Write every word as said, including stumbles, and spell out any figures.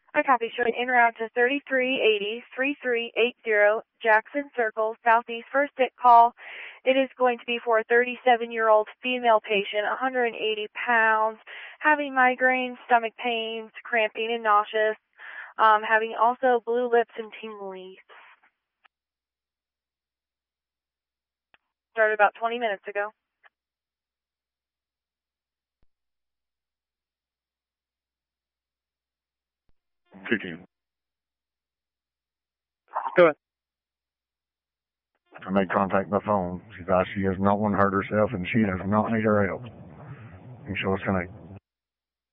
I copy. Showing en route to thirty-three eighty, thirty-three eighty, Jackson Circle, Southeast. First hit call. It is going to be for a thirty-seven-year-old female patient, one hundred eighty pounds, having migraines, stomach pains, cramping, and nauseous, um, having also blue lips and tingling. Started about twenty minutes ago. Kicking. Go ahead. I made contact by phone. She thought she has not one hurt herself and she does not need our help. And so it's going to